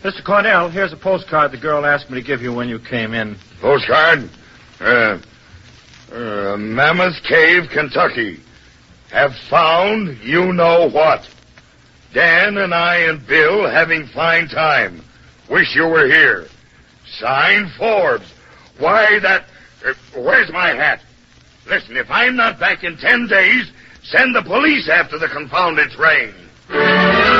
Mr. Cornell, here's a postcard the girl asked me to give you when you came in. Postcard? Mammoth Cave, Kentucky. Have found you-know-what. Dan and I and Bill having fine time. Wish you were here. Signed, Forbes. Why, that... where's my hat? Listen, if I'm not back in 10 days, send the police after the confounded train.